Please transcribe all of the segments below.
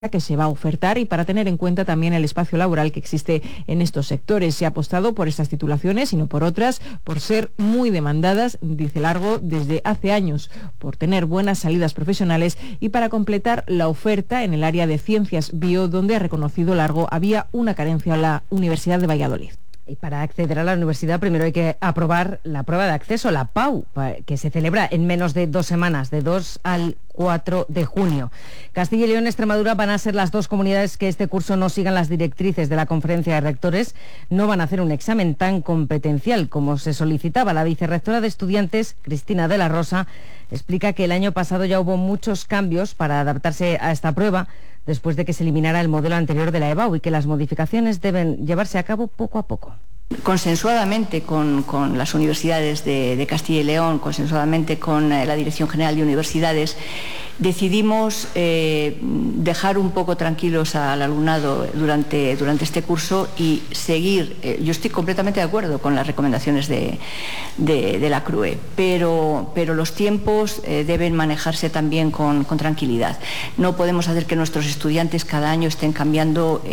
que se va a ofertar y para tener en cuenta también el espacio laboral que existe en estos sectores. Se ha apostado por estas titulaciones y no por otras, por ser muy demandadas, dice Largo, desde hace años, por tener buenas salidas profesionales y para completar la oferta en el área de ciencias bio, donde ha reconocido Largo había una carencia en la Universidad de Valladolid. Y para acceder a la universidad primero hay que aprobar la prueba de acceso, la PAU, que se celebra en menos de 2 semanas, de 2 al 4 de junio. Castilla y León y Extremadura van a ser las 2 comunidades que este curso no sigan las directrices de la Conferencia de Rectores. No van a hacer un examen tan competencial como se solicitaba. La vicerrectora de Estudiantes, Cristina de la Rosa, explica que el año pasado ya hubo muchos cambios para adaptarse a esta prueba, después de que se eliminara el modelo anterior de la EBAU y que las modificaciones deben llevarse a cabo poco a poco. Consensuadamente con las universidades de Castilla y León, consensuadamente con la Dirección General de Universidades, decidimos dejar un poco tranquilos al alumnado durante este curso y seguir. Yo estoy completamente de acuerdo con las recomendaciones de la CRUE, pero los tiempos deben manejarse también con tranquilidad. No podemos hacer que nuestros estudiantes cada año estén cambiando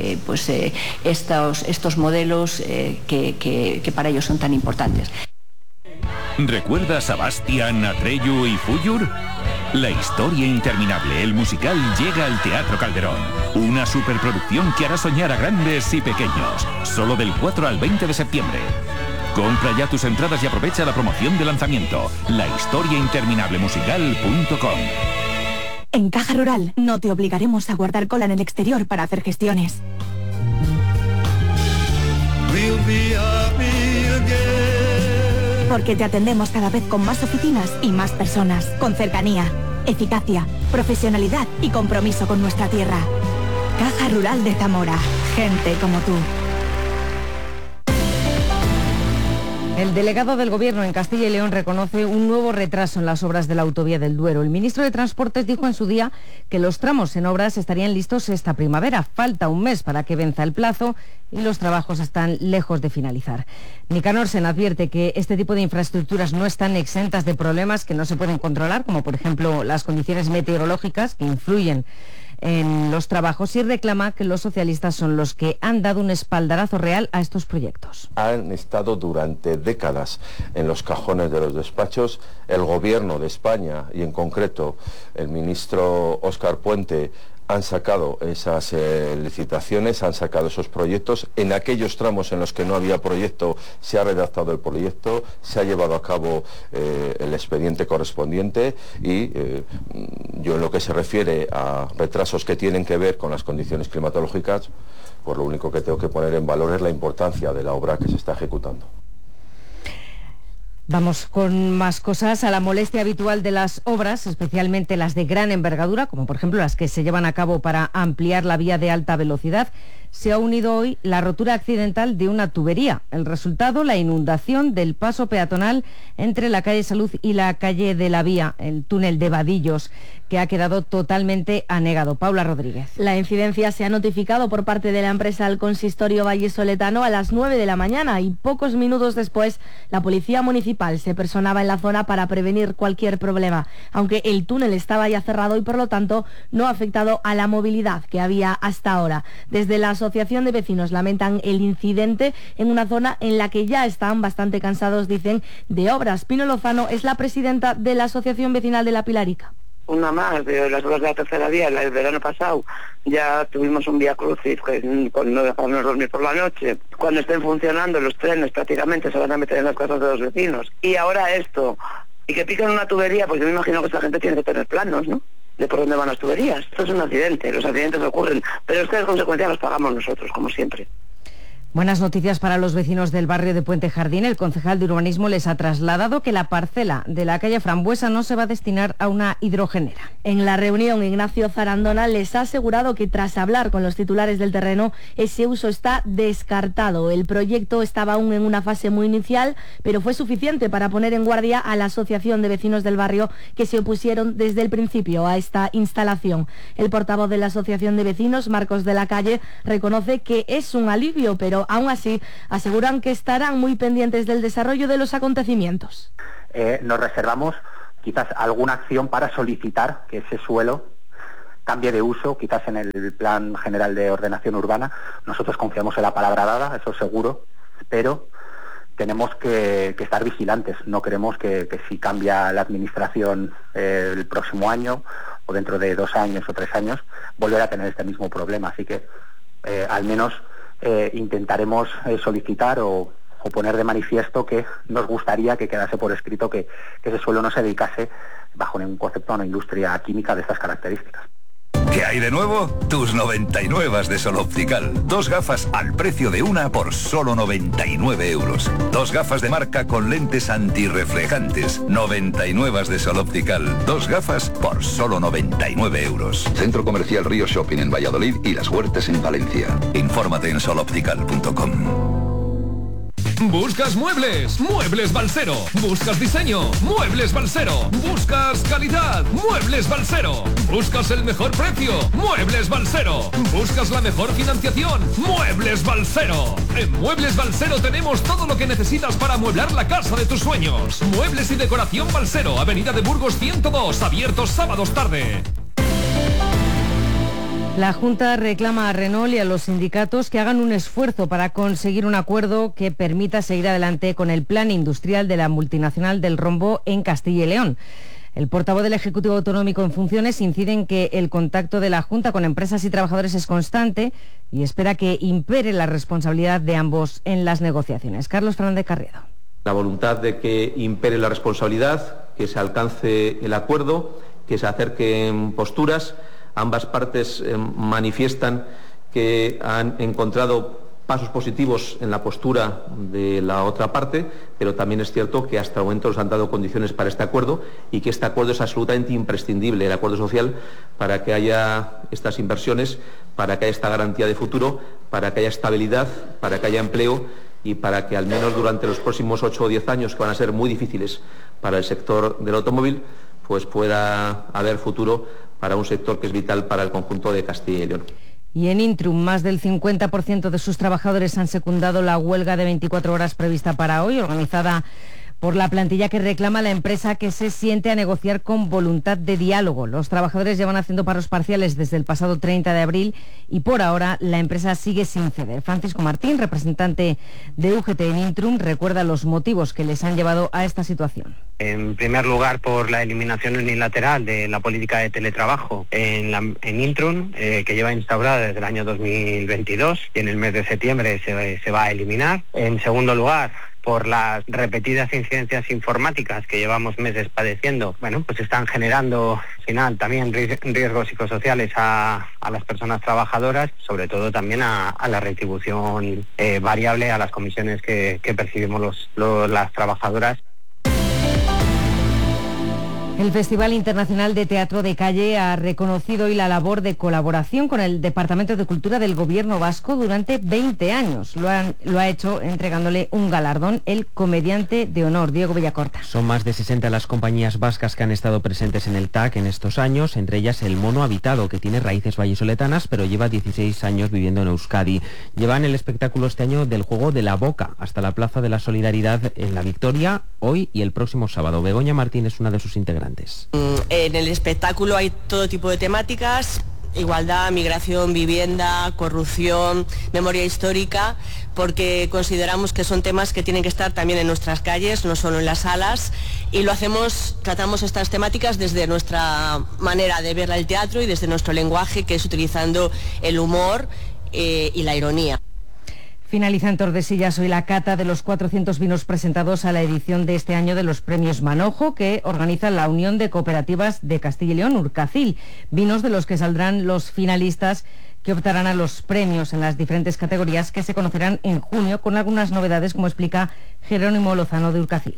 estos modelos que para ellos son tan importantes. ¿Recuerdas a Bastián, Atreyu y Fúllur? La historia interminable, el musical, llega al Teatro Calderón. Una superproducción que hará soñar a grandes y pequeños. Solo del 4 al 20 de septiembre. Compra ya tus entradas y aprovecha la promoción de lanzamiento. lahistoriainterminablemusical.com. En Caja Rural no te obligaremos a guardar cola en el exterior para hacer gestiones. Porque te atendemos cada vez con más oficinas y más personas, con cercanía, eficacia, profesionalidad y compromiso con nuestra tierra. Caja Rural de Zamora, gente como tú. El delegado del Gobierno en Castilla y León reconoce un nuevo retraso en las obras de la autovía del Duero. El ministro de Transportes dijo en su día que los tramos en obras estarían listos esta primavera. Falta un mes para que venza el plazo y los trabajos están lejos de finalizar. Nicanor Sen advierte que este tipo de infraestructuras no están exentas de problemas que no se pueden controlar, como por ejemplo las condiciones meteorológicas que influyen en los trabajos, y reclama que los socialistas son los que han dado un espaldarazo real a estos proyectos. Han estado durante décadas en los cajones de los despachos. El Gobierno de España y en concreto el ministro Óscar Puente han sacado esas licitaciones, han sacado esos proyectos. En aquellos tramos en los que no había proyecto se ha redactado el proyecto, se ha llevado a cabo el expediente correspondiente y yo en lo que se refiere a retrasos que tienen que ver con las condiciones climatológicas, pues lo único que tengo que poner en valor es la importancia de la obra que se está ejecutando. Vamos con más cosas. A la molestia habitual de las obras, especialmente las de gran envergadura, como por ejemplo las que se llevan a cabo para ampliar la vía de alta velocidad, se ha unido hoy la rotura accidental de una tubería. El resultado, la inundación del paso peatonal entre la calle Salud y la calle de la Vía, el túnel de Vadillos, que ha quedado totalmente anegado. Paula Rodríguez. La incidencia se ha notificado por parte de la empresa al consistorio vallesoletano a las 9 de la mañana y pocos minutos después la policía municipal se personaba en la zona para prevenir cualquier problema, aunque el túnel estaba ya cerrado y por lo tanto no ha afectado a la movilidad que había hasta ahora. Desde la Asociación de Vecinos lamentan el incidente en una zona en la que ya están bastante cansados, dicen, de obras. Pino Lozano es la presidenta de la Asociación Vecinal de La Pilarica. Una más de las obras de la tercera vía, el verano pasado ya tuvimos un vía crucis que no dejarnos dormir por la noche. Cuando estén funcionando los trenes prácticamente se van a meter en las casas de los vecinos. Y ahora esto, y que pican una tubería, pues yo me imagino que esta gente tiene que tener planos, ¿no?, de por dónde van las tuberías. Esto es un accidente, los accidentes ocurren, pero es que las consecuencias las pagamos nosotros, como siempre. Buenas noticias para los vecinos del barrio de Puente Jardín. El concejal de urbanismo les ha trasladado que la parcela de la calle Frambuesa no se va a destinar a una hidrogenera. En la reunión, Ignacio Zarandona les ha asegurado que tras hablar con los titulares del terreno, ese uso está descartado. El proyecto estaba aún en una fase muy inicial, pero fue suficiente para poner en guardia a la Asociación de Vecinos del Barrio, que se opusieron desde el principio a esta instalación. El portavoz de la Asociación de Vecinos, Marcos de la Calle, reconoce que es un alivio, pero aún así aseguran que estarán muy pendientes del desarrollo de los acontecimientos. Nos reservamos quizás alguna acción para solicitar que ese suelo cambie de uso, quizás en el Plan General de Ordenación Urbana. Nosotros confiamos en la palabra dada, eso seguro, pero tenemos que estar vigilantes. No queremos que si cambia la administración el próximo año o dentro de 2 años o 3 años, volver a tener este mismo problema. Así que al menos intentaremos solicitar o poner de manifiesto que nos gustaría que quedase por escrito que ese suelo no se dedicase bajo ningún concepto a una industria química de estas características. ¿Qué hay de nuevo? Tus 99 de Sol Optical. 2 gafas al precio de una por solo 99 euros. 2 gafas de marca con lentes antirreflejantes. 99 de Sol Optical. 2 gafas por solo 99 euros. Centro Comercial Río Shopping en Valladolid y Las Huertas en Valencia. Infórmate en soloptical.com. ¿Buscas muebles? Muebles Balsero. ¿Buscas diseño? Muebles Balsero. ¿Buscas calidad? Muebles Balsero. ¿Buscas el mejor precio? Muebles Balsero. ¿Buscas la mejor financiación? Muebles Balsero. En Muebles Balsero tenemos todo lo que necesitas para amueblar la casa de tus sueños. Muebles y decoración Balsero, Avenida de Burgos 102, abiertos sábados tarde. La Junta reclama a Renault y a los sindicatos que hagan un esfuerzo para conseguir un acuerdo que permita seguir adelante con el plan industrial de la multinacional del rombo en Castilla y León. El portavoz del Ejecutivo Autonómico en funciones incide en que el contacto de la Junta con empresas y trabajadores es constante y espera que impere la responsabilidad de ambos en las negociaciones. Carlos Fernández Carriedo. La voluntad de que impere la responsabilidad, que se alcance el acuerdo, que se acerquen posturas. Ambas partes manifiestan que han encontrado pasos positivos en la postura de la otra parte, pero también es cierto que hasta el momento nos han dado condiciones para este acuerdo y que este acuerdo es absolutamente imprescindible, el acuerdo social, para que haya estas inversiones, para que haya esta garantía de futuro, para que haya estabilidad, para que haya empleo y para que al menos durante los próximos 8 o 10 años, que van a ser muy difíciles para el sector del automóvil, pues pueda haber futuro para un sector que es vital para el conjunto de Castilla y León. Y en Intrum, más del 50% de sus trabajadores han secundado la huelga de 24 horas prevista para hoy, organizada por la plantilla que reclama a la empresa que se siente a negociar con voluntad de diálogo. Los trabajadores llevan haciendo paros parciales desde el pasado 30 de abril y por ahora la empresa sigue sin ceder. Francisco Martín, representante de UGT en Intrum, recuerda los motivos que les han llevado a esta situación. En primer lugar, por la eliminación unilateral de la política de teletrabajo en Intrum, que lleva instaurada desde el año 2022 y en el mes de septiembre se va a eliminar. En segundo lugar, por las repetidas incidencias informáticas que llevamos meses padeciendo, pues están generando al final también riesgos psicosociales a las personas trabajadoras, sobre todo también a la retribución variable, a las comisiones que percibimos las trabajadoras. El Festival Internacional de Teatro de Calle ha reconocido hoy la labor de colaboración con el Departamento de Cultura del Gobierno vasco durante 20 años. Lo ha hecho entregándole un galardón el comediante de honor, Diego Villacorta. Son más de 60 las compañías vascas que han estado presentes en el TAC en estos años, entre ellas El Mono Habitado, que tiene raíces vallisoletanas, pero lleva 16 años viviendo en Euskadi. Llevan el espectáculo este año del Juego de la Boca hasta la Plaza de la Solidaridad en La Victoria, hoy y el próximo sábado. Begoña Martín es una de sus integrantes. En el espectáculo hay todo tipo de temáticas: igualdad, migración, vivienda, corrupción, memoria histórica, porque consideramos que son temas que tienen que estar también en nuestras calles, no solo en las salas, y tratamos estas temáticas desde nuestra manera de ver el teatro y desde nuestro lenguaje, que es utilizando el humor y la ironía. Finaliza en Tordesillas hoy la cata de los 400 vinos presentados a la edición de este año de los premios Manojo, que organiza la Unión de Cooperativas de Castilla y León, Urcacil. Vinos de los que saldrán los finalistas que optarán a los premios en las diferentes categorías que se conocerán en junio, con algunas novedades, como explica Jerónimo Lozano de Urcacil.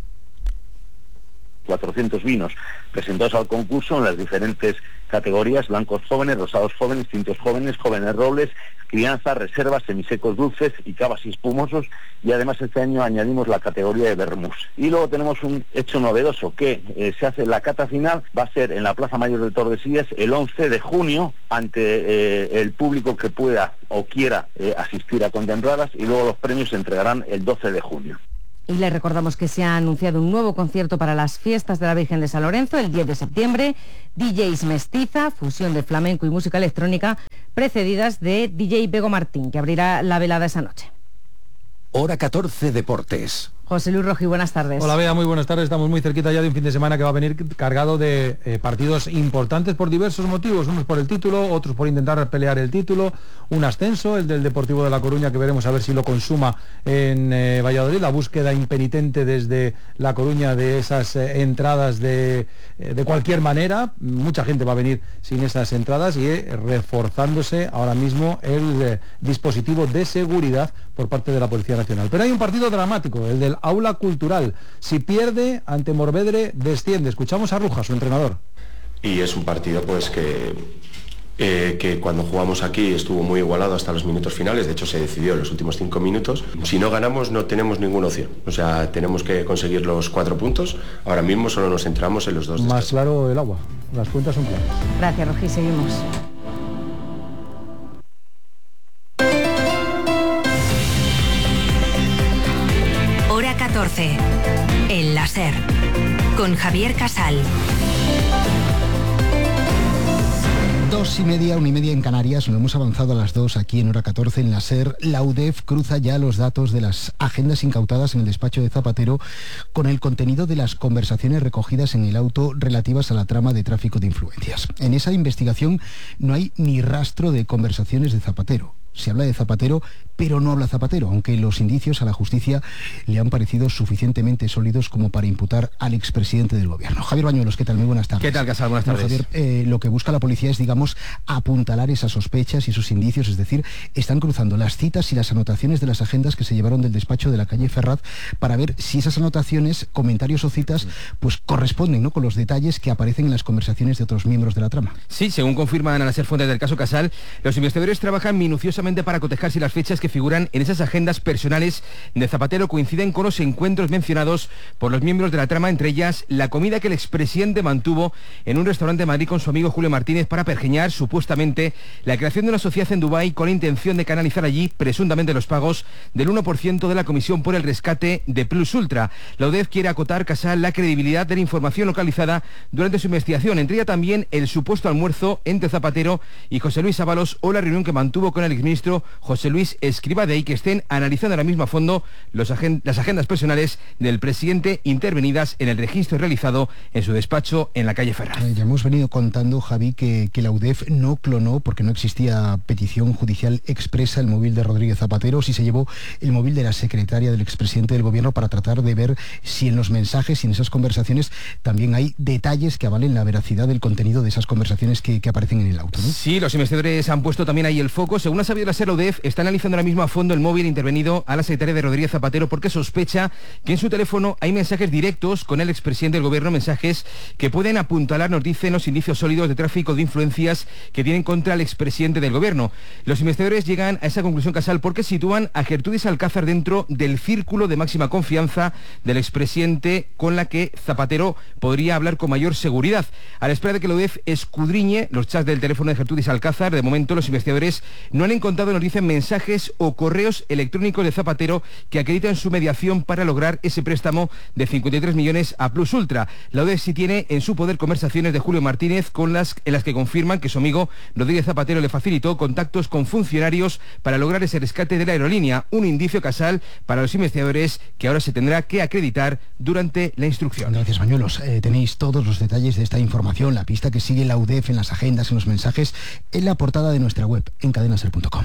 400 vinos presentados al concurso en las diferentes categorías: blancos jóvenes, rosados jóvenes, tintos jóvenes, jóvenes robles, crianza, reservas, semisecos dulces y cavas y espumosos, y además este año añadimos la categoría de vermús. Y luego tenemos un hecho novedoso, que se hace la cata final, va a ser en la Plaza Mayor de Tordesillas el 11 de junio, ante el público que pueda o quiera asistir a contemplarlas, y luego los premios se entregarán el 12 de junio. Y le recordamos que se ha anunciado un nuevo concierto para las fiestas de la Virgen de San Lorenzo el 10 de septiembre. DJs Mestiza, fusión de flamenco y música electrónica, precedidas de DJ Bego Martín, que abrirá la velada esa noche. Hora 14 Deportes. José Luis Rojí, buenas tardes. Hola Bea, muy buenas tardes. Estamos muy cerquita ya de un fin de semana que va a venir cargado de partidos importantes por diversos motivos. Unos por el título, otros por intentar pelear el título. Un ascenso, el del Deportivo de La Coruña, que veremos a ver si lo consuma en Valladolid. La búsqueda impenitente desde La Coruña de esas entradas de cualquier manera. Mucha gente va a venir sin esas entradas y reforzándose ahora mismo el dispositivo de seguridad por parte de la Policía Nacional. Pero hay un partido dramático, el del Aula Cultural. Si pierde ante Morvedre, desciende. Escuchamos a Ruja, su entrenador. Y es un partido pues que cuando jugamos aquí estuvo muy igualado hasta los minutos finales. De hecho se decidió en los últimos 5 minutos. Si no ganamos no tenemos ninguna opción. O sea, tenemos que conseguir los 4 puntos. Ahora mismo solo nos centramos en los 2. Más claro el agua. Las cuentas son claras. Gracias, Rojí. Seguimos. Hora 14. El láser. Con Javier Casal. 2:30, 1:30 en Canarias. Lo hemos avanzado a las 2 aquí en Hora 14 en la SER. La UDEF cruza ya los datos de las agendas incautadas en el despacho de Zapatero con el contenido de las conversaciones recogidas en el auto relativas a la trama de tráfico de influencias. En esa investigación no hay ni rastro de conversaciones de Zapatero. Se habla de Zapatero, pero no habla Zapatero, aunque los indicios a la justicia le han parecido suficientemente sólidos como para imputar al expresidente del gobierno. Javier Bañuelos, ¿qué tal? Muy buenas tardes. ¿Qué tal, Casal? Buenas tardes. Bueno, Javier, lo que busca la policía es, digamos, apuntalar esas sospechas y esos indicios, es decir, están cruzando las citas y las anotaciones de las agendas que se llevaron del despacho de la calle Ferraz para ver si esas anotaciones, comentarios o citas, pues corresponden, ¿no?, con los detalles que aparecen en las conversaciones de otros miembros de la trama. Sí, según confirman a las fuentes del caso Casal, los investigadores trabajan minuciosamente para cotejar si las fechas que figuran en esas agendas personales de Zapatero coinciden con los encuentros mencionados por los miembros de la trama, entre ellas la comida que el expresidente mantuvo en un restaurante de Madrid con su amigo Julio Martínez para pergeñar supuestamente la creación de una sociedad en Dubái con la intención de canalizar allí presuntamente los pagos del 1% de la comisión por el rescate de Plus Ultra. La UDEF quiere acotar, Casal, la credibilidad de la información localizada durante su investigación, entre ella también el supuesto almuerzo entre Zapatero y José Luis Ábalos o la reunión que mantuvo con el exministro José Luis Escribadei, que estén analizando ahora mismo a fondo las agendas personales del presidente intervenidas en el registro realizado en su despacho en la calle Ferraz. Ya hemos venido contando, Javi, que la UDEF no clonó, porque no existía petición judicial expresa, el móvil de Rodríguez Zapatero, si se llevó el móvil de la secretaria del expresidente del gobierno para tratar de ver si en los mensajes y en esas conversaciones también hay detalles que avalen la veracidad del contenido de esas conversaciones que aparecen en el auto, ¿no? Sí, los investigadores han puesto también ahí el foco. Según ha sabido la SER, UDEF está analizando ahora mismo a fondo el móvil intervenido a la secretaria de Rodríguez Zapatero porque sospecha que en su teléfono hay mensajes directos con el expresidente del gobierno, mensajes que pueden apuntalar, nos dicen, los indicios sólidos de tráfico de influencias que tienen contra el expresidente del gobierno. Los investigadores llegan a esa conclusión, Casal, porque sitúan a Gertrudis Alcázar dentro del círculo de máxima confianza del expresidente con la que Zapatero podría hablar con mayor seguridad. A la espera de que la UDEF escudriñe los chats del teléfono de Gertrudis Alcázar, de momento los investigadores no han encontrado, nos dicen, mensajes o correos electrónicos de Zapatero que acreditan su mediación para lograr ese préstamo de 53 millones a Plus Ultra. La UDEF sí tiene en su poder conversaciones de Julio Martínez en las que confirman que su amigo Rodríguez Zapatero le facilitó contactos con funcionarios para lograr ese rescate de la aerolínea, un indicio, Casal, para los investigadores que ahora se tendrá que acreditar durante la instrucción. Gracias, Bañuelos. Tenéis todos los detalles de esta información, la pista que sigue la UDEF en las agendas, en los mensajes, en la portada de nuestra web, en cadenaser.com.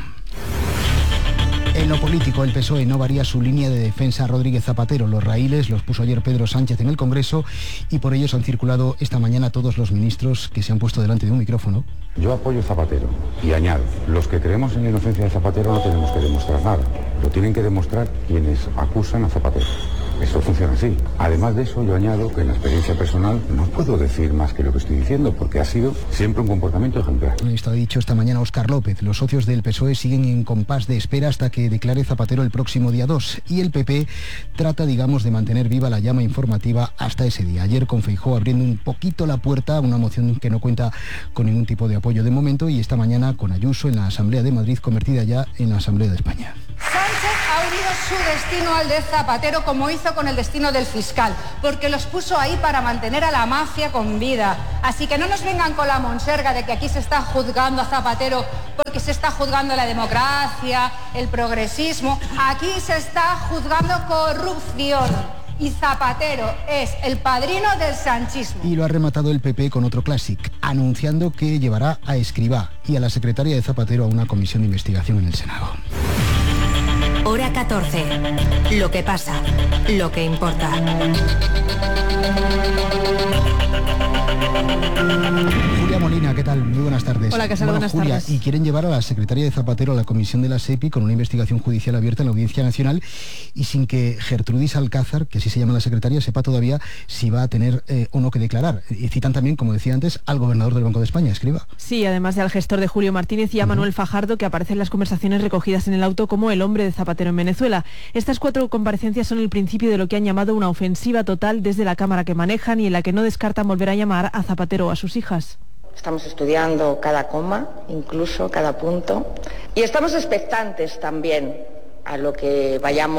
En lo político, el PSOE no varía su línea de defensa a Rodríguez Zapatero. Los raíles los puso ayer Pedro Sánchez en el Congreso y por ellos han circulado esta mañana todos los ministros que se han puesto delante de un micrófono. Yo apoyo a Zapatero y añado, los que creemos en la inocencia de Zapatero no tenemos que demostrar nada. Lo tienen que demostrar quienes acusan a Zapatero. Eso funciona así. Además de eso, yo añado que en la experiencia personal no puedo decir más que lo que estoy diciendo, porque ha sido siempre un comportamiento ejemplar. Esto ha dicho esta mañana Óscar López. Los socios del PSOE siguen en compás de espera hasta que declare Zapatero el próximo día 2. Y el PP trata, digamos, de mantener viva la llama informativa hasta ese día. Ayer con Feijóo abriendo un poquito la puerta a una moción que no cuenta con ningún tipo de apoyo de momento, y esta mañana con Ayuso en la Asamblea de Madrid, convertida ya en la Asamblea de España. Sánchez ha unido su destino al de Zapatero como hizo con el destino del fiscal, porque los puso ahí para mantener a la mafia con vida. Así que no nos vengan con la monserga de que aquí se está juzgando a Zapatero porque se está juzgando la democracia, el progresismo. Aquí se está juzgando corrupción. Y Zapatero es el padrino del sanchismo. Y lo ha rematado el PP con otro clásico, anunciando que llevará a Escrivá y a la secretaria de Zapatero a una comisión de investigación en el Senado. Hora 14. Lo que pasa, lo que importa. Julia Molina, ¿qué tal? Muy buenas tardes. Hola, Casal, buenas Julia, tardes. Y quieren llevar a la secretaria de Zapatero a la comisión de la SEPI con una investigación judicial abierta en la Audiencia Nacional y sin que Gertrudis Alcázar, que así se llama la secretaria, sepa todavía si va a tener o no que declarar. Y citan también, como decía antes, al gobernador del Banco de España, Escrivá. Sí, además del gestor de Julio Martínez y a Manuel Fajardo, que aparece en las conversaciones recogidas en el auto como el hombre de Zapatero en Venezuela. Estas 4 comparecencias son el principio de lo que han llamado una ofensiva total desde la Cámara que manejan y en la que no descartan volver a llamar a Zapatero o a sus hijas. Estamos estudiando cada coma, incluso cada punto, y estamos expectantes también a lo que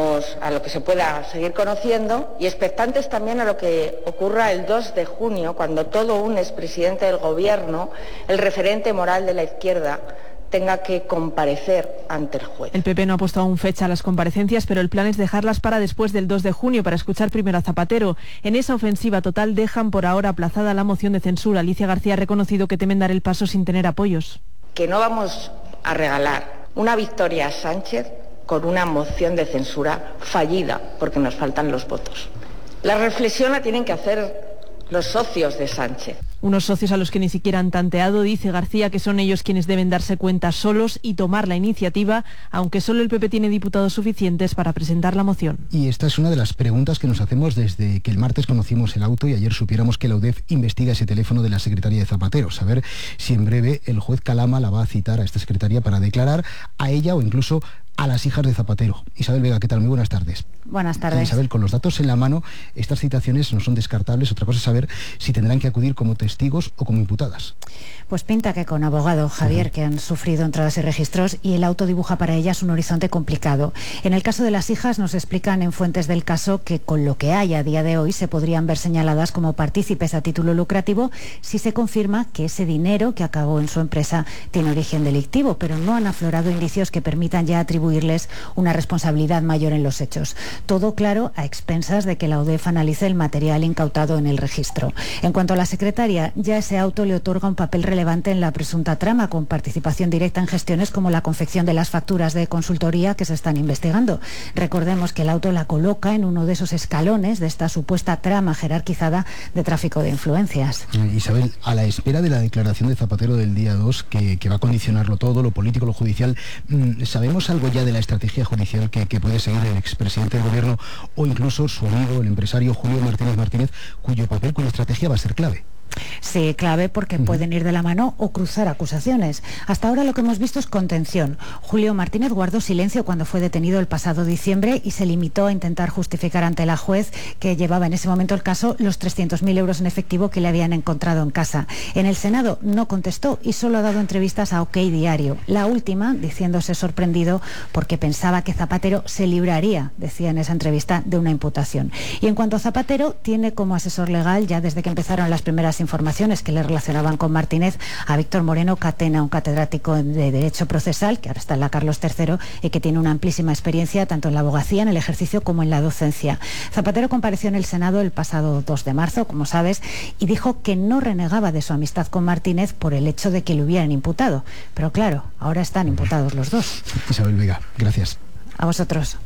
se pueda seguir conociendo y expectantes también a lo que ocurra el 2 de junio, cuando todo un expresidente del Gobierno, el referente moral de la izquierda, tenga que comparecer ante el juez. El PP no ha puesto aún fecha a las comparecencias, pero el plan es dejarlas para después del 2 de junio para escuchar primero a Zapatero. En esa ofensiva total dejan por ahora aplazada la moción de censura. Alicia García ha reconocido que temen dar el paso sin tener apoyos. Que no vamos a regalar una victoria a Sánchez con una moción de censura fallida, porque nos faltan los votos. La reflexión la tienen que hacer los socios de Sánchez. Unos socios a los que ni siquiera han tanteado, dice García, que son ellos quienes deben darse cuenta solos y tomar la iniciativa, aunque solo el PP tiene diputados suficientes para presentar la moción. Y esta es una de las preguntas que nos hacemos desde que el martes conocimos el auto y ayer supiéramos que la UDEF investiga ese teléfono de la secretaria de Zapatero. Saber si en breve el juez Calama la va a citar a esta secretaria para declarar a ella o incluso a las hijas de Zapatero. Isabel Vega, ¿qué tal? Muy buenas tardes. Buenas tardes. Isabel, con los datos en la mano, estas citaciones no son descartables. Otra cosa es saber si tendrán que acudir como testigos o como imputadas. Pues pinta que con abogado, Javier, que han sufrido entradas y registros, y el auto dibuja para ellas un horizonte complicado. En el caso de las hijas, nos explican en fuentes del caso que con lo que hay a día de hoy se podrían ver señaladas como partícipes a título lucrativo si se confirma que ese dinero que acabó en su empresa tiene origen delictivo, pero no han aflorado indicios que permitan ya atribuirles una responsabilidad mayor en los hechos. Todo claro a expensas de que la UDEF analice el material incautado en el registro. En cuanto a la secretaria, ya ese auto le otorga un papel relevante en la presunta trama, con participación directa en gestiones como la confección de las facturas de consultoría que se están investigando. Recordemos que el auto la coloca en uno de esos escalones de esta supuesta trama jerarquizada de tráfico de influencias. Isabel, a la espera de la declaración de Zapatero del día 2, que va a condicionarlo todo, lo político, lo judicial, ¿sabemos algo ya de la estrategia judicial que puede seguir el expresidente del Gobierno o incluso su amigo, el empresario Julio Martínez, cuya estrategia va a ser clave? Sí, clave, porque pueden ir de la mano o cruzar acusaciones. Hasta ahora lo que hemos visto es contención. Julio Martínez guardó silencio cuando fue detenido el pasado diciembre y se limitó a intentar justificar ante la juez, que llevaba en ese momento el caso, los 300.000 euros en efectivo que le habían encontrado en casa. En el Senado no contestó y solo ha dado entrevistas a OK Diario. La última, diciéndose sorprendido porque pensaba que Zapatero se libraría, decía en esa entrevista, de una imputación. Y en cuanto a Zapatero, tiene como asesor legal, ya desde que empezaron las primeras informaciones que le relacionaban con Martínez, a Víctor Moreno Catena, un catedrático de Derecho Procesal, que ahora está en la Carlos III y que tiene una amplísima experiencia tanto en la abogacía, en el ejercicio, como en la docencia. Zapatero compareció en el Senado el pasado 2 de marzo, como sabes, y dijo que no renegaba de su amistad con Martínez por el hecho de que le hubieran imputado. Pero claro, ahora están imputados los dos. Isabel Vega, gracias. A vosotros.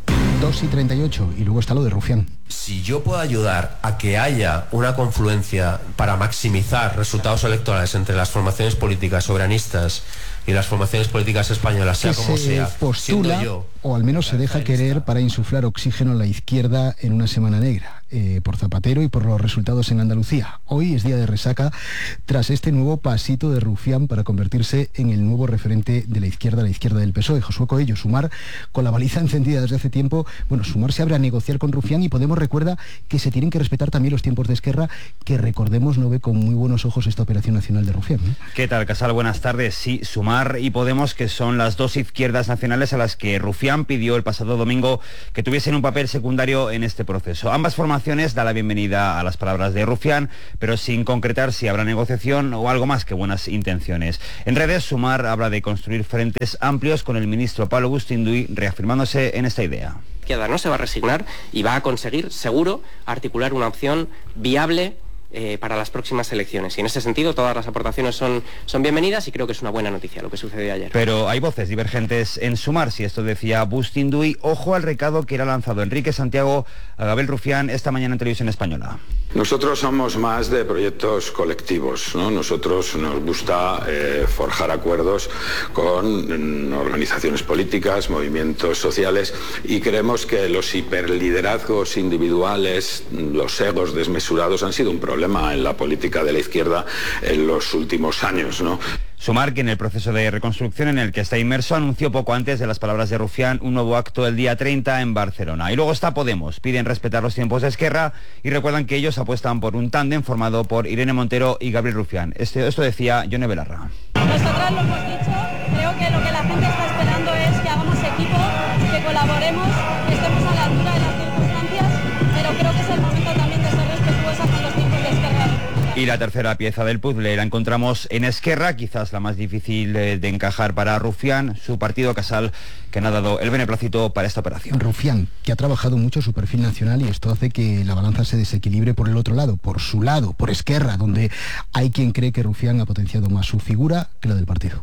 2:38 y luego está lo de Rufián. Si yo puedo ayudar a que haya una confluencia para maximizar resultados electorales entre las formaciones políticas soberanistas y las formaciones políticas españolas, sea como sea, postula, yo, o al menos se deja querer para insuflar oxígeno a la izquierda en una semana negra, por Zapatero y por los resultados en Andalucía. Hoy es día de resaca tras este nuevo pasito de Rufián para convertirse en el nuevo referente de la izquierda del PSOE. Josué Coello, Sumar, con la baliza encendida desde hace tiempo, Sumar se abre a negociar con Rufián y Podemos recuerda que se tienen que respetar también los tiempos de Esquerra, que recordemos no ve con muy buenos ojos esta operación nacional de Rufián, ¿no? ¿Qué tal, Casal? Buenas tardes. Sí, Sumar Sumar y Podemos, que son las dos izquierdas nacionales a las que Rufián pidió el pasado domingo que tuviesen un papel secundario en este proceso. Ambas formaciones dan la bienvenida a las palabras de Rufián, pero sin concretar si habrá negociación o algo más que buenas intenciones. En redes, Sumar habla de construir frentes amplios con el ministro Pablo Bustinduy, reafirmándose en esta idea. La izquierda no se va a resignar y va a conseguir, seguro, articular una opción viable para las próximas elecciones. Y en ese sentido todas las aportaciones son bienvenidas y creo que es una buena noticia lo que sucedió ayer. Pero hay voces divergentes en Sumar, si esto decía Bustinduy. Ojo al recado que era lanzado Enrique Santiago a Gabriel Rufián esta mañana en Televisión Española. Nosotros somos más de proyectos colectivos, ¿no? Nosotros nos gusta forjar acuerdos con organizaciones políticas, movimientos sociales, y creemos que los hiperliderazgos individuales, los egos desmesurados han sido un problema en la política de la izquierda en los últimos años, ¿no? Sumar, que en el proceso de reconstrucción en el que está inmerso, anunció poco antes de las palabras de Rufián un nuevo acto el día 30 en Barcelona. Y luego está Podemos. Piden respetar los tiempos de Esquerra y recuerdan que ellos apuestan por un tándem formado por Irene Montero y Gabriel Rufián. Esto decía Yone Belarra. Nosotras lo hemos dicho, creo que lo que la gente está esperando es que hagamos equipo, que colaboremos, que estemos a la altura de las circunstancias, pero creo que es el momento también de ser respetuosas con los tiempos de Esquerra. Y la tercera pieza del puzzle la encontramos en Esquerra, quizás la más difícil de encajar para Rufián, su partido Casal, que no ha dado el beneplácito para esta operación. Rufián, que ha trabajado mucho su perfil nacional, y esto hace que la balanza se desequilibre por el otro lado, por su lado, por Esquerra, donde hay quien cree que Rufián ha potenciado más su figura que la del partido.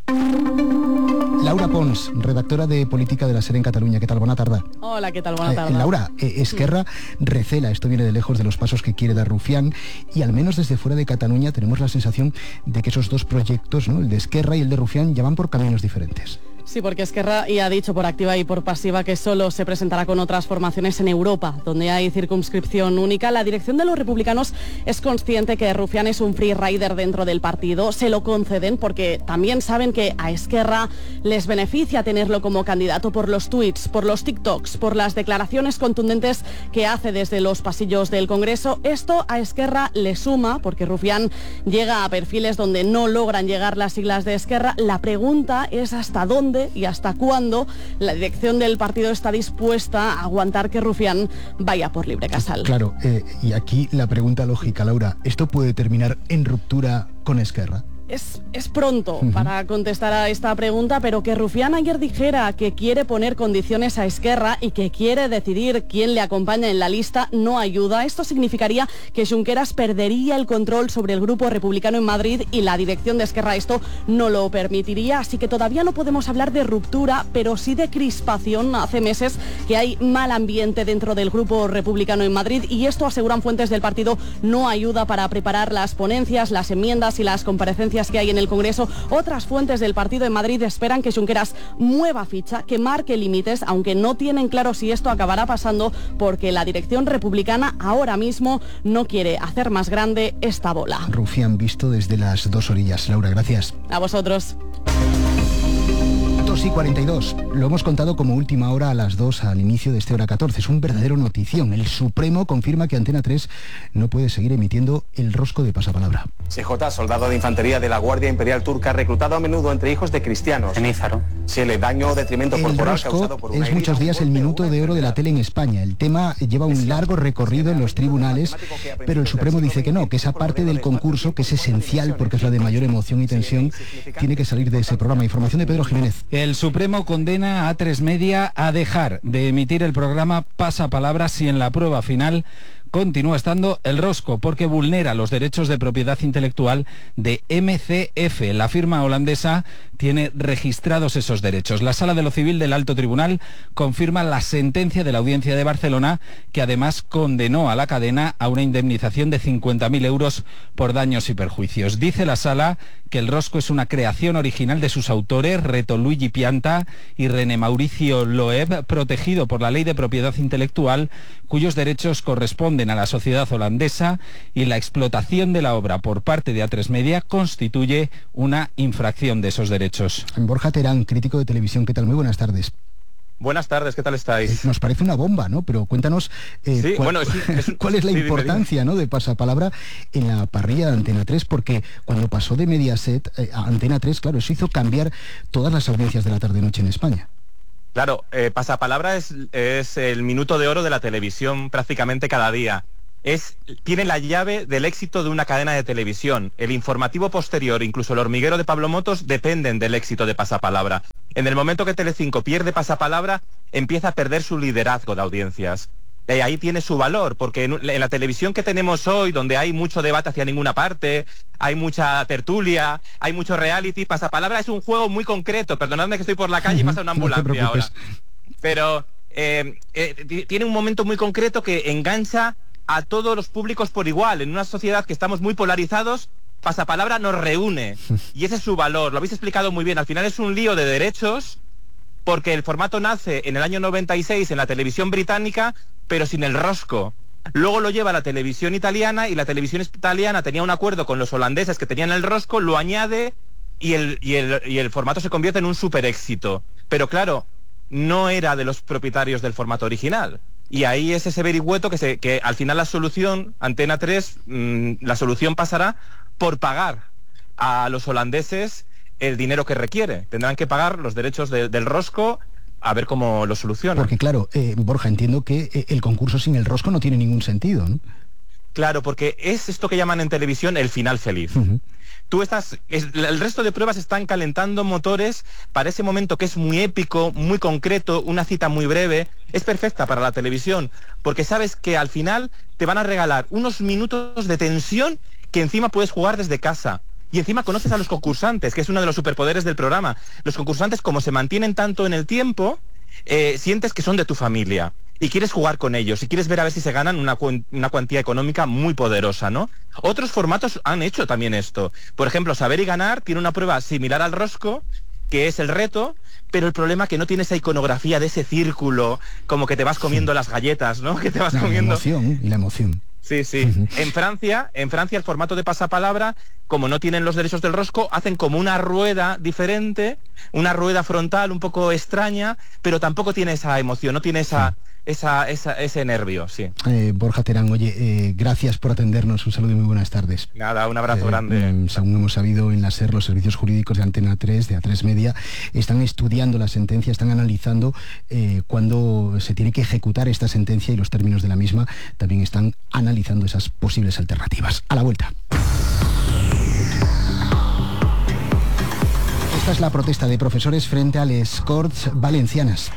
Laura Pons, redactora de Política de la SER en Cataluña. ¿Qué tal? Buena tarde. Hola, ¿qué tal? Buena tarde. Laura, Esquerra recela, esto viene de lejos, de los pasos que quiere dar Rufián, y al menos desde fuera de Cataluña tenemos la sensación de que esos dos proyectos, ¿no?, el de Esquerra y el de Rufián, ya van por caminos diferentes. Sí, porque Esquerra ya ha dicho por activa y por pasiva que solo se presentará con otras formaciones en Europa, donde hay circunscripción única. La dirección de los republicanos es consciente que Rufián es un free rider dentro del partido. Se lo conceden porque también saben que a Esquerra les beneficia tenerlo como candidato por los tweets, por los TikToks, por las declaraciones contundentes que hace desde los pasillos del Congreso. Esto a Esquerra le suma porque Rufián llega a perfiles donde no logran llegar las siglas de Esquerra. La pregunta es hasta dónde y hasta cuándo la dirección del partido está dispuesta a aguantar que Rufián vaya por libre casal. Claro, y aquí la pregunta lógica, Laura, ¿esto puede terminar en ruptura con Esquerra? Es pronto para contestar a esta pregunta, pero que Rufián ayer dijera que quiere poner condiciones a Esquerra y que quiere decidir quién le acompaña en la lista no ayuda. Esto significaría que Junqueras perdería el control sobre el grupo republicano en Madrid y la dirección de Esquerra esto no lo permitiría. Así que todavía no podemos hablar de ruptura, pero sí de crispación. Hace meses que hay mal ambiente dentro del grupo republicano en Madrid y esto, aseguran fuentes del partido, no ayuda para preparar las ponencias, las enmiendas y las comparecencias que hay en el Congreso. Otras fuentes del partido en Madrid esperan que Junqueras mueva ficha, que marque límites, aunque no tienen claro si esto acabará pasando porque la dirección republicana ahora mismo no quiere hacer más grande esta bola. Rufián visto desde las dos orillas. Laura, gracias. A vosotros. 2:42. Lo hemos contado como última hora a las 2 al inicio de este Hora 14. Es un verdadero notición. El Supremo confirma que Antena 3 no puede seguir emitiendo el rosco de pasapalabra. CJ, soldado de infantería de la Guardia Imperial Turca, reclutado a menudo entre hijos de cristianos. En Ízaro. Sí, el daño o detrimento corporal causado por una es muchos días el minuto de oro de la tele en España. El tema lleva un largo recorrido en los tribunales, pero el Supremo dice que no, que esa parte del concurso, que es esencial porque es la de mayor emoción y tensión, tiene que salir de ese programa. Información de Pedro Jiménez. El Supremo condena a A3 Media a dejar de emitir el programa Pasapalabra si en la prueba final continúa estando el rosco, porque vulnera los derechos de propiedad intelectual de MCF. La firma holandesa tiene registrados esos derechos. La Sala de lo Civil del Alto Tribunal confirma la sentencia de la Audiencia de Barcelona, que además condenó a la cadena a una indemnización de 50.000 euros por daños y perjuicios. Dice la Sala que el rosco es una creación original de sus autores, Reto Luigi Pianta y René Mauricio Loeb, protegido por la Ley de Propiedad Intelectual, cuyos derechos corresponden a la sociedad holandesa, y la explotación de la obra por parte de A3 Media constituye una infracción de esos derechos. Borja Terán, crítico de televisión, ¿qué tal? Muy buenas tardes. Buenas tardes, ¿qué tal estáis? Nos parece una bomba, ¿no? Pero cuéntanos cuál es la importancia, ¿no?, de Pasapalabra en la parrilla de Antena 3, porque cuando pasó de Mediaset a Antena 3, claro, eso hizo cambiar todas las audiencias de la tarde-noche en España. Claro, Pasapalabra es el minuto de oro de la televisión prácticamente cada día. Tiene la llave del éxito de una cadena de televisión. El informativo posterior, incluso El hormiguero de Pablo Motos, dependen del éxito de Pasapalabra. En el momento que Telecinco pierde Pasapalabra, empieza a perder su liderazgo de audiencias. Y ahí tiene su valor, porque en la televisión que tenemos hoy, donde hay mucho debate hacia ninguna parte, hay mucha tertulia, hay mucho reality, Pasapalabra es un juego muy concreto. Perdonadme que estoy por la calle y pasa una ambulancia ahora. Pero tiene un momento muy concreto que engancha a todos los públicos por igual. En una sociedad que estamos muy polarizados, Pasapalabra nos reúne, y ese es su valor. Lo habéis explicado muy bien. Al final es un lío de derechos, porque el formato nace en el año 96 en la televisión británica, pero sin el rosco. Luego lo lleva a la televisión italiana, y la televisión italiana tenía un acuerdo con los holandeses que tenían el rosco, lo añade, y el formato se convierte en un super éxito. Pero claro, no era de los propietarios del formato original. Y ahí es ese vericueto que al final la solución, Antena 3, la solución pasará por pagar a los holandeses el dinero que requiere. Tendrán que pagar los derechos del rosco, a ver cómo lo solucionan. Porque claro, Borja, entiendo que el concurso sin el rosco no tiene ningún sentido, ¿no? Claro, porque es esto que llaman en televisión el final feliz. El resto de pruebas están calentando motores para ese momento que es muy épico, muy concreto, una cita muy breve. Es perfecta para la televisión, porque sabes que al final te van a regalar unos minutos de tensión que encima puedes jugar desde casa. Y encima conoces a los concursantes, que es uno de los superpoderes del programa. Los concursantes, como se mantienen tanto en el tiempo, sientes que son de tu familia. Y quieres jugar con ellos, y quieres ver a ver si se ganan una cuantía económica muy poderosa, ¿no? Otros formatos han hecho también esto. Por ejemplo, Saber y Ganar tiene una prueba similar al rosco, que es el reto, pero el problema es que no tiene esa iconografía de ese círculo, como que te vas comiendo las galletas, ¿no? Que te vas comiendo... La emoción. Sí. En Francia el formato de Pasapalabra, como no tienen los derechos del rosco, hacen como una rueda diferente, una rueda frontal un poco extraña, pero tampoco tiene esa emoción, no tiene ese nervio, sí. Borja Terán, oye, gracias por atendernos, un saludo y muy buenas tardes. Nada, un abrazo grande. Según hemos sabido, en la SER, los servicios jurídicos de Antena 3, de A3 Media, están estudiando la sentencia, están analizando cuándo se tiene que ejecutar esta sentencia y los términos de la misma. También están analizando esas posibles alternativas. A la vuelta. Esta es la protesta de profesores frente a les Corts Valencianas.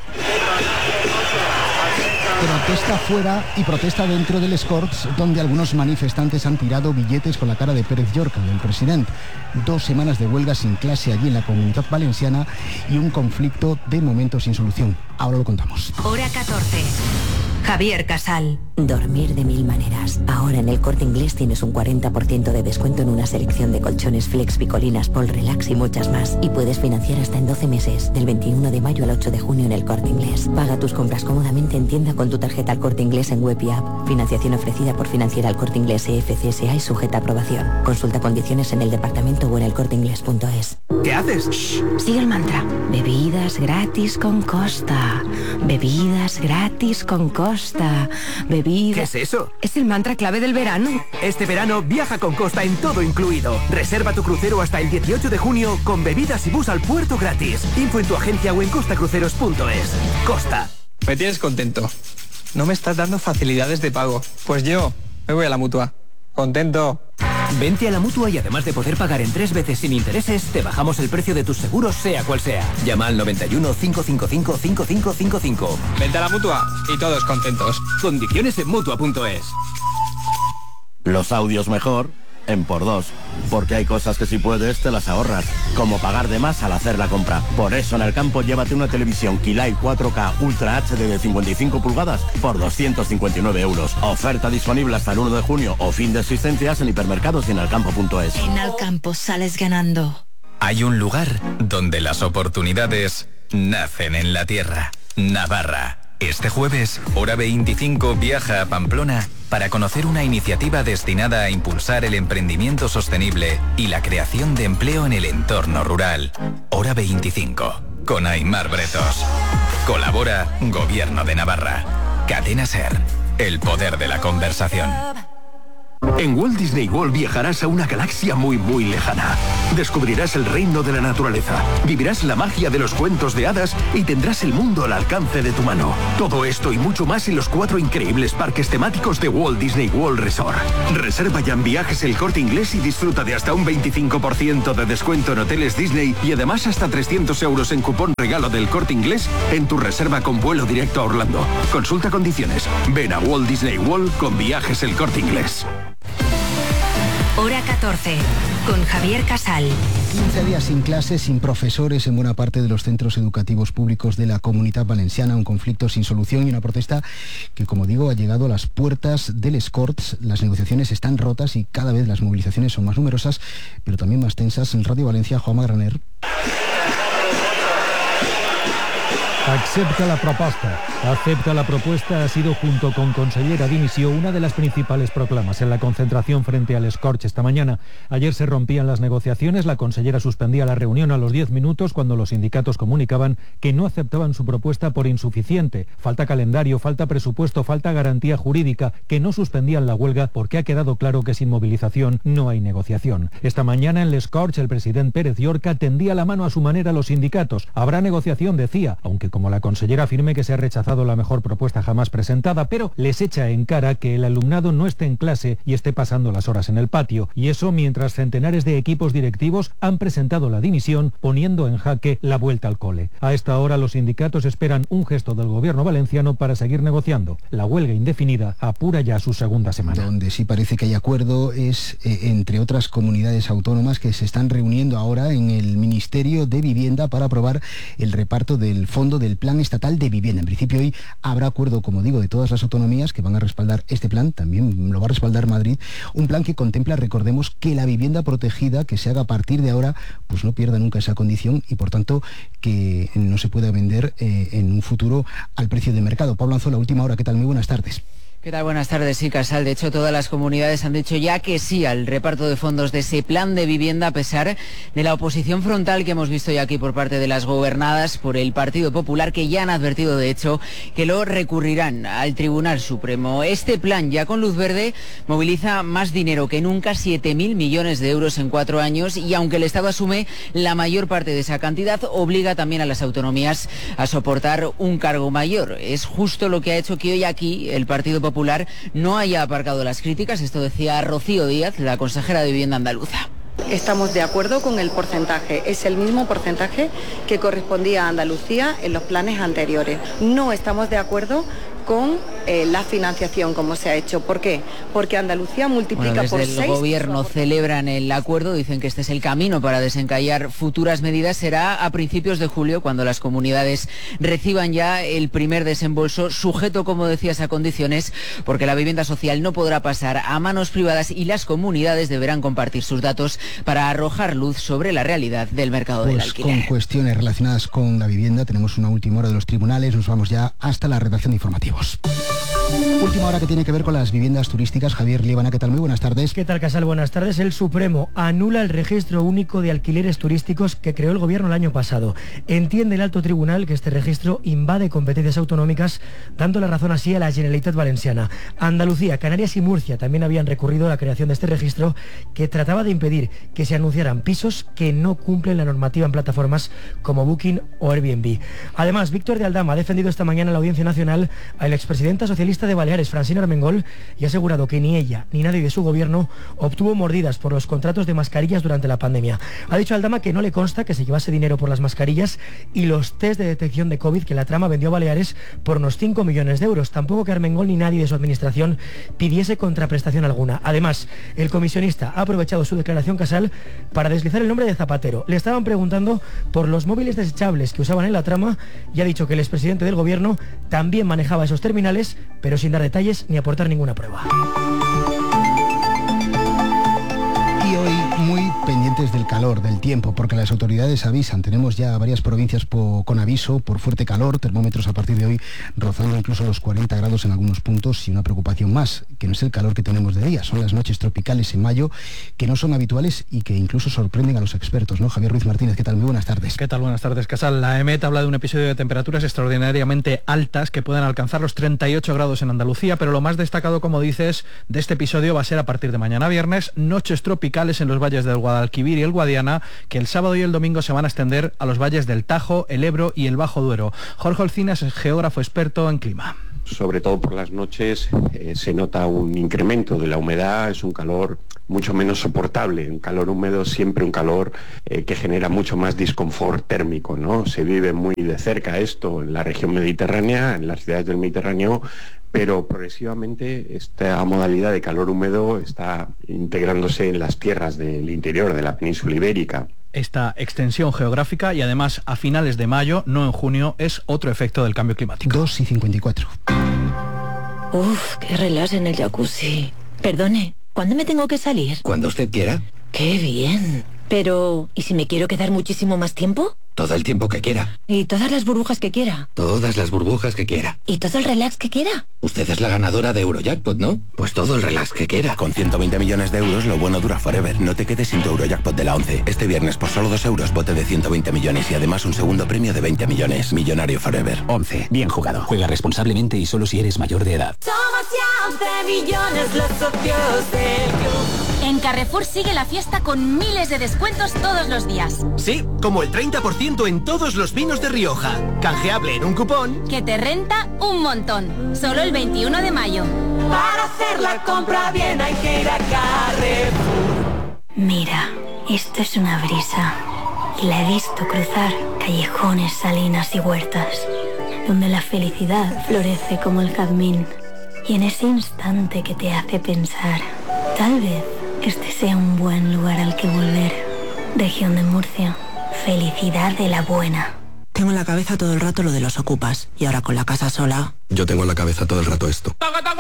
Protesta fuera y protesta dentro del Corts, donde algunos manifestantes han tirado billetes con la cara de Pérez Llorca, del presidente. 2 semanas de huelga sin clase allí en la Comunitat Valenciana y un conflicto de momento sin solución. Ahora lo contamos. Hora 14. Javier Casal. Dormir de 1000 maneras. Ahora en el Corte Inglés tienes un 40% de descuento en una selección de colchones Flex, Picolinas, Pol Relax y muchas más. Y puedes financiar hasta en 12 meses, del 21 de mayo al 8 de junio en el Corte Inglés. Paga tus compras cómodamente en tienda con tu tarjeta al Corte Inglés en web y app. Financiación ofrecida por Financiera al Corte Inglés EFCSA y sujeta a aprobación. Consulta condiciones en el departamento o en elcorteinglés.es. ¿Qué haces? Shh. Sigue el mantra. Bebidas gratis con Costa. Bebidas gratis con Costa. ¿Qué es eso? Es el mantra clave del verano. Este verano viaja con Costa en todo incluido. Reserva tu crucero hasta el 18 de junio con bebidas y bus al puerto gratis. Info en tu agencia o en costacruceros.es. Costa. Me tienes contento. No me estás dando facilidades de pago. Pues yo me voy a la Mutua. Contento. Vente a la Mutua y además de poder pagar en 3 veces sin intereses, te bajamos el precio de tus seguros sea cual sea. Llama al 91 555 5555. Vente a la Mutua y todos contentos. Condiciones en Mutua.es. Los audios mejor en por 2, porque hay cosas que si puedes te las ahorras, como pagar de más al hacer la compra. Por eso en el campo llévate una televisión Kilai 4K Ultra HD de 55 pulgadas por 259 euros. Oferta disponible hasta el 1 de junio o fin de existencias en hipermercados y en alcampo.es. En Alcampo sales ganando. Hay un lugar donde las oportunidades nacen en la tierra. Navarra. Este jueves, Hora 25 viaja a Pamplona para conocer una iniciativa destinada a impulsar el emprendimiento sostenible y la creación de empleo en el entorno rural. Hora 25, con Aimar Bretos. Colabora Gobierno de Navarra. Cadena SER. El poder de la conversación. En Walt Disney World viajarás a una galaxia muy muy lejana. Descubrirás el reino de la naturaleza, vivirás la magia de los cuentos de hadas y tendrás el mundo al alcance de tu mano. Todo esto y mucho más en los 4 increíbles parques temáticos de Walt Disney World Resort. Reserva ya en Viajes El Corte Inglés y disfruta de hasta un 25% de descuento en hoteles Disney y además hasta 300 euros en cupón regalo del Corte Inglés en tu reserva con vuelo directo a Orlando. Consulta condiciones. Ven a Walt Disney World con Viajes El Corte Inglés. Hora 14, con Javier Casal. 15 días sin clases, sin profesores en buena parte de los centros educativos públicos de la Comunitat Valenciana, un conflicto sin solución y una protesta que, como digo, ha llegado a las puertas del Corts. Las negociaciones están rotas y cada vez las movilizaciones son más numerosas, pero también más tensas. En Radio Valencia, Juanma Graner. Acepta la propuesta ha sido, junto con consellera dimissió, una de las principales proclamas en la concentración frente al Escorch esta mañana. Ayer se rompían las negociaciones, la consellera suspendía la reunión a los 10 minutos cuando los sindicatos comunicaban que no aceptaban su propuesta por insuficiente. Falta calendario, falta presupuesto, falta garantía jurídica, que no suspendían la huelga porque ha quedado claro que sin movilización no hay negociación. Esta mañana en el Escorch el presidente Pérez Llorca tendía la mano a su manera a los sindicatos. Habrá negociación, decía, aunque como la consellera afirme que se ha rechazado la mejor propuesta jamás presentada, pero les echa en cara que el alumnado no esté en clase y esté pasando las horas en el patio. Y eso mientras centenares de equipos directivos han presentado la dimisión, poniendo en jaque la vuelta al cole. A esta hora los sindicatos esperan un gesto del gobierno valenciano para seguir negociando. La huelga indefinida apura ya su segunda semana. Donde sí parece que hay acuerdo es entre otras comunidades autónomas que se están reuniendo ahora en el Ministerio de Vivienda para aprobar el reparto del fondo del Plan Estatal de Vivienda. En principio hoy habrá acuerdo, como digo, de todas las autonomías que van a respaldar este plan, también lo va a respaldar Madrid, un plan que contempla, recordemos, que la vivienda protegida que se haga a partir de ahora, pues no pierda nunca esa condición y por tanto que no se pueda vender en un futuro al precio de mercado. Pablo Anzola, Última Hora, ¿qué tal? Muy buenas tardes. ¿Qué tal? Buenas tardes, sí, Casal. De hecho, todas las comunidades han dicho ya que sí al reparto de fondos de ese plan de vivienda, a pesar de la oposición frontal que hemos visto ya aquí por parte de las gobernadas por el Partido Popular, que ya han advertido, de hecho, que lo recurrirán al Tribunal Supremo. Este plan, ya con luz verde, moviliza más dinero que nunca, 7.000 millones de euros en 4 años, y aunque el Estado asume la mayor parte de esa cantidad, obliga también a las autonomías a soportar un cargo mayor. Es justo lo que ha hecho que hoy aquí el Partido Popular no haya aparcado las críticas. Esto decía Rocío Díaz, la consejera de Vivienda andaluza. Estamos de acuerdo con el porcentaje, es el mismo porcentaje que correspondía a Andalucía en los planes anteriores. No estamos de acuerdo con la financiación como se ha hecho. ¿Por qué? Porque Andalucía multiplica por 6. Desde el gobierno celebran el acuerdo, dicen que este es el camino para desencallar futuras medidas. Será a principios de julio cuando las comunidades reciban ya el primer desembolso, sujeto, como decías, a condiciones, porque la vivienda social no podrá pasar a manos privadas y las comunidades deberán compartir sus datos para arrojar luz sobre la realidad del mercado del alquiler. Con cuestiones relacionadas con la vivienda tenemos una última hora de los tribunales, nos vamos ya hasta la redacción de informativos. Última hora que tiene que ver con las viviendas turísticas. Javier Liebana, ¿qué tal? Muy buenas tardes. ¿Qué tal, Casal? Buenas tardes. El Supremo anula el registro único de alquileres turísticos que creó el gobierno el año pasado. Entiende el alto tribunal que este registro invade competencias autonómicas, dando la razón así a la Generalitat Valenciana. Andalucía, Canarias y Murcia también habían recurrido a la creación de este registro que trataba de impedir que se anunciaran pisos que no cumplen la normativa en plataformas como Booking o Airbnb. Además, Víctor de Aldama ha defendido esta mañana en la Audiencia Nacional a la expresidenta socialista de Baleares, Francina Armengol, y ha asegurado que ni ella ni nadie de su gobierno obtuvo mordidas por los contratos de mascarillas durante la pandemia. Ha dicho Aldama que no le consta que se llevase dinero por las mascarillas y los test de detección de COVID que la trama vendió a Baleares por unos 5 millones de euros. Tampoco que Armengol ni nadie de su administración pidiese contraprestación alguna. Además, el comisionista ha aprovechado su declaración, Casal, para deslizar el nombre de Zapatero. Le estaban preguntando por los móviles desechables que usaban en la trama y ha dicho que el expresidente del gobierno también manejaba esos terminales, pero sin dar detalles ni aportar ninguna prueba. Y hoy, muy pendiente pendientes del calor, del tiempo, porque las autoridades avisan. Tenemos ya varias provincias con aviso por fuerte calor, termómetros a partir de hoy rozando incluso los 40 grados en algunos puntos, y una preocupación más, que no es el calor que tenemos de día, son las noches tropicales en mayo, que no son habituales y que incluso sorprenden a los expertos, ¿no? Javier Ruiz Martínez, ¿qué tal? Muy buenas tardes. ¿Qué tal? Buenas tardes, Casal. La EMET habla de un episodio de temperaturas extraordinariamente altas que pueden alcanzar los 38 grados en Andalucía, pero lo más destacado, como dices, de este episodio va a ser a partir de mañana viernes, noches tropicales en los valles del Guadalquivir y el Guadiana, que el sábado y el domingo se van a extender a los valles del Tajo, el Ebro y el Bajo Duero. Jorge Olcinas es geógrafo experto en clima. Sobre todo por las noches se nota un incremento de la humedad, es un calor mucho menos soportable, un calor húmedo, siempre un calor que genera mucho más disconfort térmico, ¿no? Se vive muy de cerca esto en la región mediterránea, en las ciudades del Mediterráneo, pero progresivamente esta modalidad de calor húmedo está integrándose en las tierras del interior de la península ibérica. Esta extensión geográfica, y además a finales de mayo, no en junio, es otro efecto del cambio climático. 2:54. Uf, qué relax en el jacuzzi. Perdone, ¿cuándo me tengo que salir? Cuando usted quiera. ¡Qué bien! Pero, ¿y si me quiero quedar muchísimo más tiempo? Todo el tiempo que quiera. ¿Y todas las burbujas que quiera? Todas las burbujas que quiera. ¿Y todo el relax que quiera? Usted es la ganadora de Eurojackpot, ¿no? Pues todo el relax que quiera. Con 120 millones de euros, lo bueno dura forever. No te quedes sin tu Eurojackpot de la 11. Este viernes, por solo 2 euros, bote de 120 millones y además un segundo premio de 20 millones. Millonario forever. 11. Bien jugado. Juega responsablemente y solo si eres mayor de edad. Somos ya 11 millones los socios del club. En Carrefour sigue la fiesta con miles de descuentos todos los días. Sí, como el 30% en todos los vinos de Rioja. Canjeable en un cupón que te renta un montón. Solo el 21 de mayo. Para hacer la compra bien hay que ir a Carrefour. Mira, esto es una brisa. Y la he visto cruzar callejones, salinas y huertas, donde la felicidad florece como el jazmín. Y en ese instante que te hace pensar, tal vez este sea un buen lugar al que volver. Región de Murcia. Felicidad de la buena. Tengo en la cabeza todo el rato lo de los ocupas. Y ahora con la casa sola... Yo tengo en la cabeza todo el rato esto.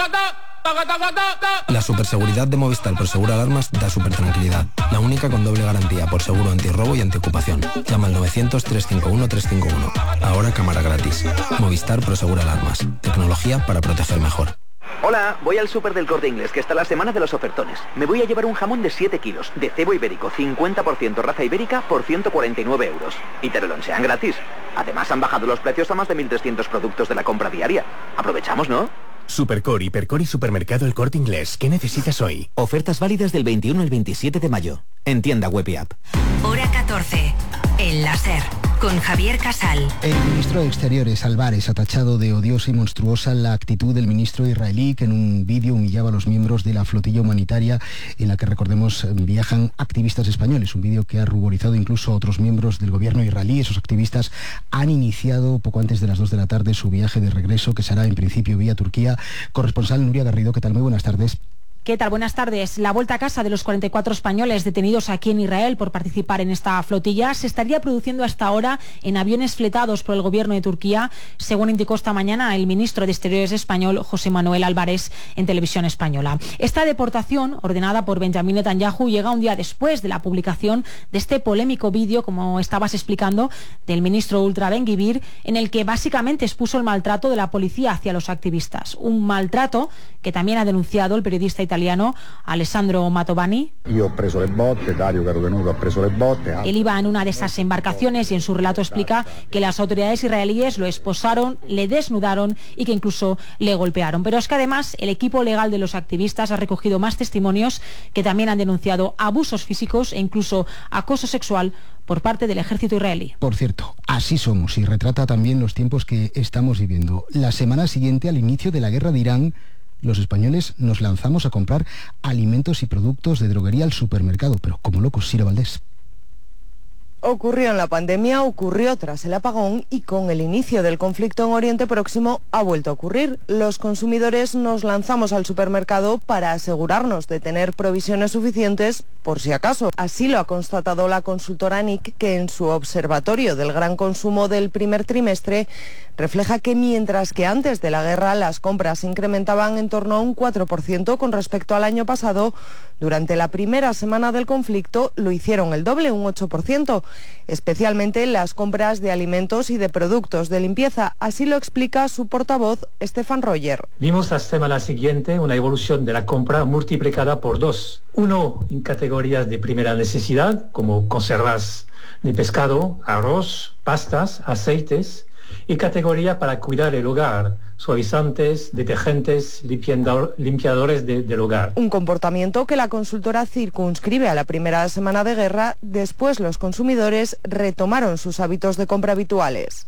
La superseguridad de Movistar por Seguro Alarmas da super tranquilidad. La única con doble garantía por seguro antirrobo y antiocupación. Llama al 900-351-351. Ahora cámara gratis. Movistar por Seguro Alarmas. Tecnología para proteger mejor. Hola, voy al súper del Corte Inglés, que está la semana de los ofertones. Me voy a llevar un jamón de 7 kilos, de cebo ibérico, 50% raza ibérica, por 149 euros. Y te lo lonchean gratis. Además, han bajado los precios a más de 1.300 productos de la compra diaria. Aprovechamos, ¿no? Supercore, Hipercore y Supermercado El Corte Inglés. ¿Qué necesitas hoy? Ofertas válidas del 21 al 27 de mayo. En tienda web y app. Hora 14. El láser. Con Javier Casal. El ministro de Exteriores, Álvarez, ha tachado de odiosa y monstruosa la actitud del ministro israelí, que en un vídeo humillaba a los miembros de la flotilla humanitaria en la que, recordemos, viajan activistas españoles. Un vídeo que ha ruborizado incluso a otros miembros del gobierno israelí. Esos activistas han iniciado poco antes de las 2 de la tarde su viaje de regreso, que será en principio vía Turquía. Corresponsal Nuria Garrido, ¿qué tal? Muy buenas tardes. ¿Qué tal? Buenas tardes. La vuelta a casa de los 44 españoles detenidos aquí en Israel por participar en esta flotilla se estaría produciendo hasta ahora en aviones fletados por el gobierno de Turquía, según indicó esta mañana el ministro de Exteriores español, José Manuel Álvarez, en televisión española. Esta deportación, ordenada por Benjamín Netanyahu, llega un día después de la publicación de este polémico vídeo, como estabas explicando, del ministro ultra Ben-Gvir, en el que básicamente expuso el maltrato de la policía hacia los activistas. Un maltrato que también ha denunciado el periodista italiano Alessandro Mantovani. Yo he preso le botte, Dario Carotenuto ha preso le botte. Él iba en una de esas embarcaciones y en su relato explica que las autoridades israelíes lo esposaron, le desnudaron y que incluso le golpearon. Pero es que además el equipo legal de los activistas ha recogido más testimonios que también han denunciado abusos físicos e incluso acoso sexual por parte del ejército israelí. Por cierto, así somos, y retrata también los tiempos que estamos viviendo. La semana siguiente al inicio de la guerra de Irán, los españoles nos lanzamos a comprar alimentos y productos de droguería al supermercado, pero como locos. Sira Valdés. Ocurrió en la pandemia, ocurrió tras el apagón y con el inicio del conflicto en Oriente Próximo ha vuelto a ocurrir. Los consumidores nos lanzamos al supermercado para asegurarnos de tener provisiones suficientes por si acaso. Así lo ha constatado la consultora NIC, que en su observatorio del gran consumo del primer trimestre refleja que mientras que antes de la guerra las compras se incrementaban en torno a un 4% con respecto al año pasado, durante la primera semana del conflicto lo hicieron el doble, un 8%, especialmente las compras de alimentos y de productos de limpieza. Así lo explica su portavoz, Stefan Roger. Vimos la semana siguiente una evolución de la compra multiplicada por 2. Uno en categorías de primera necesidad, como conservas de pescado, arroz, pastas, aceites, y categoría para cuidar el hogar, suavizantes, detergentes, limpiadores del hogar. Un comportamiento que la consultora circunscribe a la primera semana de guerra. Después los consumidores retomaron sus hábitos de compra habituales.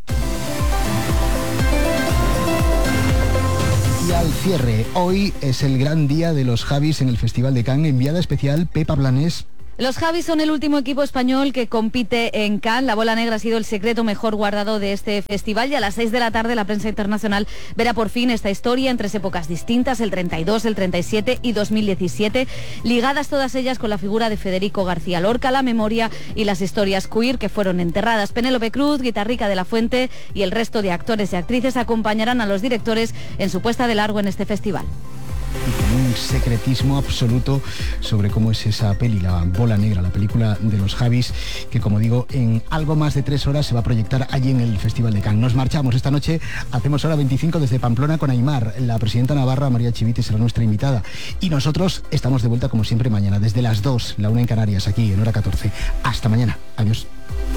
Y al cierre, hoy es el gran día de los Javis en el Festival de Cannes. Enviada especial Pepa Blanes. Los Javis son el último equipo español que compite en Cannes. La bola negra ha sido el secreto mejor guardado de este festival y a las 6 de la tarde la prensa internacional verá por fin esta historia en 3 épocas distintas, el 32, el 37 y 2017, ligadas todas ellas con la figura de Federico García Lorca, la memoria y las historias queer que fueron enterradas. Penélope Cruz, Guitarrica de la Fuente y el resto de actores y actrices acompañarán a los directores en su puesta de largo en este festival. Y con un secretismo absoluto sobre cómo es esa peli, La Bola Negra, la película de los Javis, que como digo, en algo más de 3 horas se va a proyectar allí en el Festival de Cannes. Nos marchamos esta noche, hacemos hora 25 desde Pamplona con Aimar. La presidenta navarra, María Chivite, será nuestra invitada. Y nosotros estamos de vuelta como siempre mañana, desde las 2, la 1 en Canarias, aquí en hora 14. Hasta mañana. Adiós.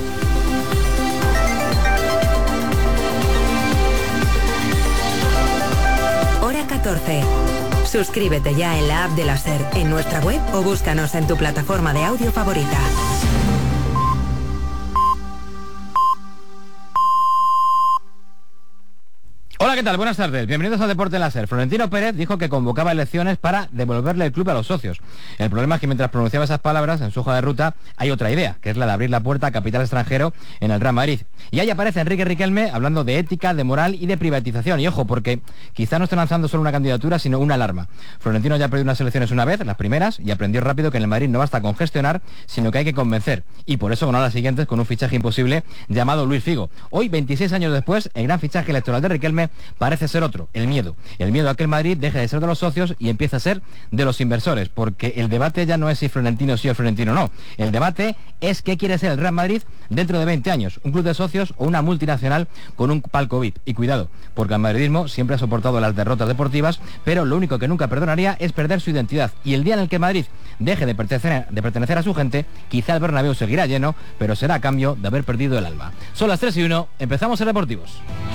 Hora 14. Suscríbete ya en la app de la SER, en nuestra web o búscanos en tu plataforma de audio favorita. Hola, ¿qué tal? Buenas tardes. Bienvenidos a Deporte en la SER. Florentino Pérez dijo que convocaba elecciones para devolverle el club a los socios. El problema es que mientras pronunciaba esas palabras, en su hoja de ruta hay otra idea, que es la de abrir la puerta a capital extranjero en el Real Madrid. Y ahí aparece Enrique Riquelme hablando de ética, de moral y de privatización. Y ojo, porque quizá no esté lanzando solo una candidatura, sino una alarma. Florentino ya perdió unas elecciones una vez, las primeras, y aprendió rápido que en el Madrid no basta con gestionar, sino que hay que convencer. Y por eso ganó las siguientes con un fichaje imposible llamado Luis Figo. Hoy, 26 años después, el gran fichaje electoral de Riquelme parece ser otro, el miedo. El miedo a que el Madrid deje de ser de los socios y empiece a ser de los inversores, porque el debate ya no es si Florentino sí o Florentino no. El debate es qué quiere ser el Real Madrid dentro de 20 años, un club de socios o una multinacional con un palco VIP. Y cuidado, porque el madridismo siempre ha soportado las derrotas deportivas, pero lo único que nunca perdonaría es perder su identidad. Y el día en el que Madrid deje de pertenecer a su gente, quizá el Bernabéu seguirá lleno, pero será a cambio de haber perdido el alma. Son las 3:01, empezamos en Deportivos.